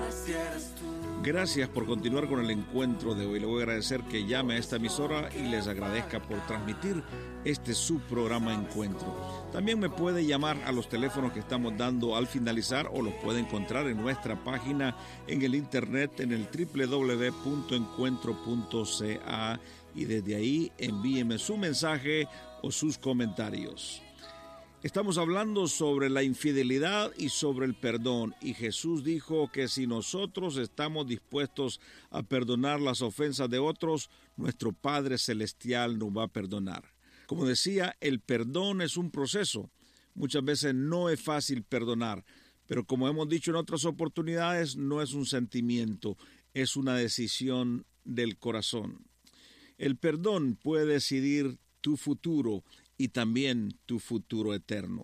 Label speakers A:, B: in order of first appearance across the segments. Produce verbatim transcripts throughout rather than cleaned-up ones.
A: Gracias por continuar con el encuentro de hoy. Le voy a agradecer que llame a esta emisora y les agradezca por transmitir este su programa Encuentro. También me puede llamar a los teléfonos que estamos dando al finalizar o los puede encontrar en nuestra página en el internet en el doble u doble u doble u punto encuentro punto c a y desde ahí envíeme su mensaje o sus comentarios. Estamos hablando sobre la infidelidad y sobre el perdón, y Jesús dijo que si nosotros estamos dispuestos a perdonar las ofensas de otros, nuestro Padre Celestial nos va a perdonar. Como decía, el perdón es un proceso. Muchas veces no es fácil perdonar, pero como hemos dicho en otras oportunidades, no es un sentimiento, es una decisión del corazón. El perdón puede decidir tu futuro y también tu futuro eterno.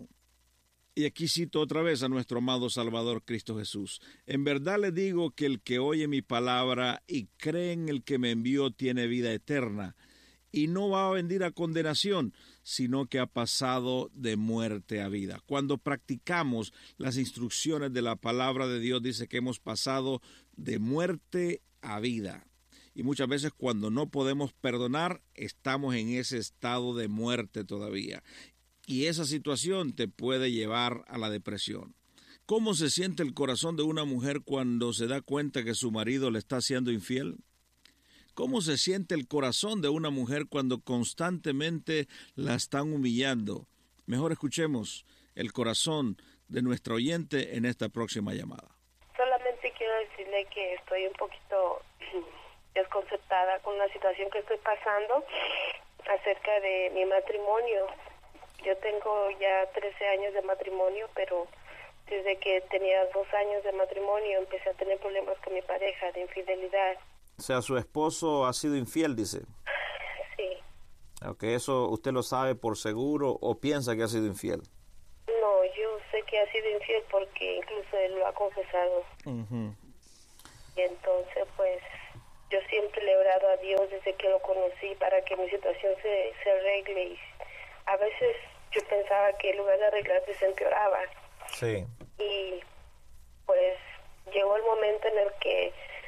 A: Y aquí cito otra vez a nuestro amado Salvador Cristo Jesús. En verdad le digo que el que oye mi palabra y cree en el que me envió tiene vida eterna, y no va a venir a condenación, sino que ha pasado de muerte a vida. Cuando practicamos las instrucciones de la palabra de Dios, dice que hemos pasado de muerte a vida. Y muchas veces cuando no podemos perdonar, estamos en ese estado de muerte todavía. Y esa situación te puede llevar a la depresión. ¿Cómo se siente el corazón de una mujer cuando se da cuenta que su marido le está siendo infiel? ¿Cómo se siente el corazón de una mujer cuando constantemente la están humillando? Mejor escuchemos el corazón de nuestro oyente en esta próxima llamada.
B: Solamente quiero decirle que estoy un poquito desconcertada con la situación que estoy pasando acerca de mi matrimonio. Yo tengo ya trece años de matrimonio, pero desde que tenía dos años de matrimonio empecé a tener problemas con mi pareja de infidelidad.
C: O sea, su esposo ha sido infiel, dice.
B: Sí.
C: Aunque eso usted lo sabe por seguro o piensa que ha sido infiel.
B: No, yo sé que ha sido infiel porque incluso él lo ha confesado.
C: Uh-huh.
B: Y entonces, pues, yo siempre le he orado a Dios desde que lo conocí para que mi situación se, se arregle. Y a veces yo pensaba que en lugar de arreglarse se empeoraba.
C: Sí.
B: Y pues llegó el momento en el que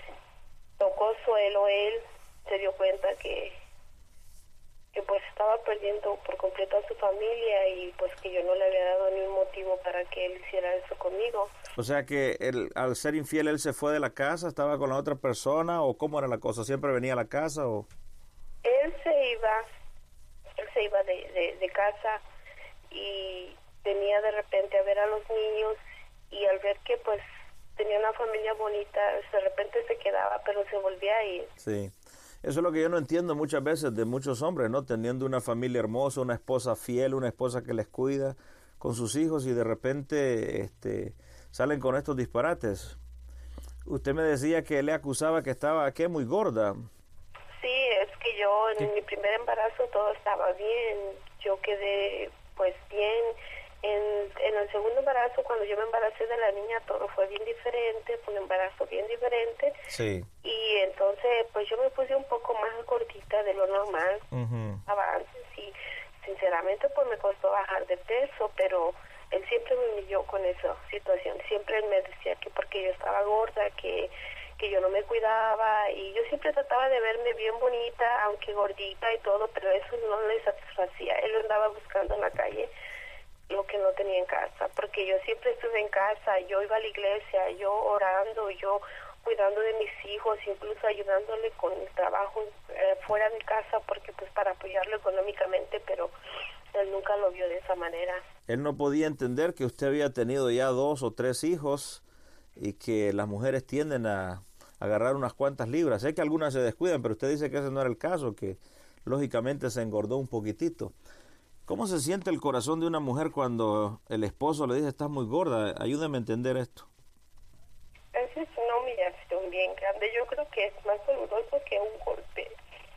B: tocó suelo él, se dio cuenta que que pues estaba perdiendo por completo a su familia y pues que yo no le había dado ni un motivo para que él hiciera eso conmigo.
C: O sea que él, al ser infiel, él se fue de la casa, estaba con la otra persona, o cómo era la cosa, siempre venía a la casa o...
B: Él se iba, él se iba de, de, de casa y venía de repente a ver a los niños y al ver que pues tenía una familia bonita, de repente se quedaba pero se volvía a ir.
C: Sí. Eso es lo que yo no entiendo muchas veces de muchos hombres, ¿no? Teniendo una familia hermosa, una esposa fiel, una esposa que les cuida con sus hijos y de repente este, salen con estos disparates. Usted me decía que él le acusaba que estaba, ¿qué? Muy gorda.
B: Sí, es que yo en
C: ¿Qué?
B: mi primer embarazo todo estaba bien, yo quedé pues bien. En, en el segundo embarazo, cuando yo me embaracé de la niña, todo fue bien diferente, fue un embarazo bien diferente.
C: Sí.
B: Y entonces, pues yo me puse un poco más gordita de lo normal,
C: Uh-huh.
B: avances, y sinceramente, pues me costó bajar de peso, pero él siempre me humilló con esa situación. Siempre él me decía que porque yo estaba gorda, que, que yo no me cuidaba, y yo siempre trataba de verme bien bonita, aunque gordita y todo, pero eso no le satisfacía. Él andaba buscando en la calle lo que no tenía en casa, porque yo siempre estuve en casa, yo iba a la iglesia, yo orando, yo cuidando de mis hijos, incluso ayudándole con el trabajo eh, fuera de casa, porque pues para apoyarlo económicamente, pero él nunca lo vio de esa manera.
C: Él no podía entender que usted había tenido ya dos o tres hijos y que las mujeres tienden a agarrar unas cuantas libras. Sé que algunas se descuidan, pero usted dice que ese no era el caso, que lógicamente se engordó un poquitito. ¿Cómo se siente el corazón de una mujer cuando el esposo le dice estás muy gorda? Ayúdame a entender esto.
B: Esa es una humillación bien grande. Yo creo que es más doloroso que un golpe,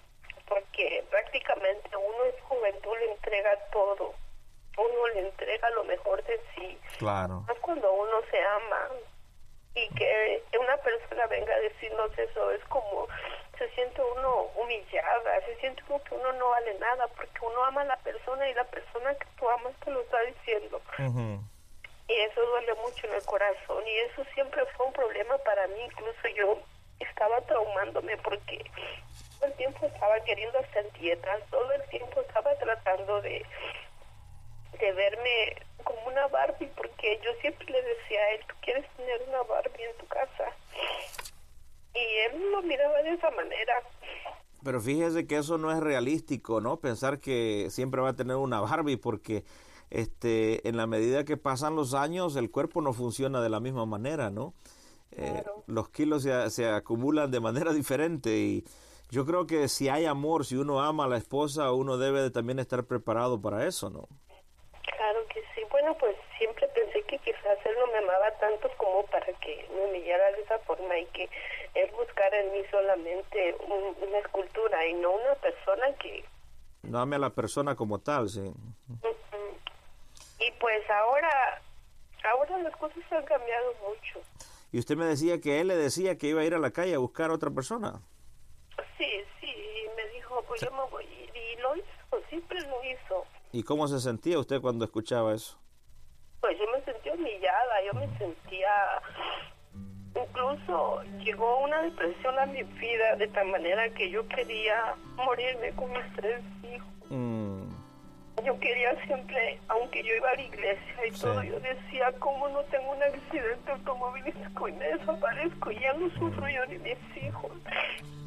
B: porque prácticamente uno en su juventud le entrega todo. Uno le entrega lo mejor de sí.
C: Claro.
B: Más cuando uno se ama. Y que una persona venga a decirnos eso, es como, se siente uno humillada, se siente como que uno no vale nada, porque uno ama a la persona y la persona que tú amas te lo está diciendo.
C: Uh-huh.
B: Y eso duele mucho en el corazón, y eso siempre fue un problema para para mí. Incluso yo estaba traumándome porque todo el tiempo estaba queriendo hacer dietas, todo el tiempo estaba tratando de, de verme como una Barbie, porque yo siempre le decía a él, tú quieres tener una Barbie en tu casa. Y él lo miraba de esa manera.
C: Pero fíjese que eso no es realístico, ¿no? Pensar que siempre va a tener una Barbie, porque este, en la medida que pasan los años, el cuerpo no funciona de la misma manera, ¿no?
B: Claro.
C: Eh, los kilos se, se acumulan de manera diferente, y yo creo que si hay amor, si uno ama a la esposa, uno debe de también estar preparado para eso, ¿no?
B: Claro que sí. Bueno, pues siempre pensé que quizás él no me amaba tanto como para que me humillara de esa forma y que él buscara en mí solamente un, una escultura y no una persona que...
C: No ame a la persona como tal, sí.
B: Uh-uh. Y pues ahora, ahora las cosas han cambiado mucho.
C: Y usted me decía que él le decía que iba a ir a la calle a buscar a otra persona.
B: Sí, sí, me dijo, pues yo me voy a ir, y lo hizo, siempre lo hizo.
C: ¿Y cómo se sentía usted cuando escuchaba eso?
B: Pues yo me sentí humillada, yo me sentía... Incluso llegó una depresión a mi vida de tal manera que yo quería morirme con mis tres hijos.
C: Mm.
B: Yo quería siempre, aunque yo iba a la iglesia y
C: Sí.
B: todo, yo decía, ¿cómo no tengo un accidente automovilístico y me desaparezco? Y ya no sufro yo ni mis hijos.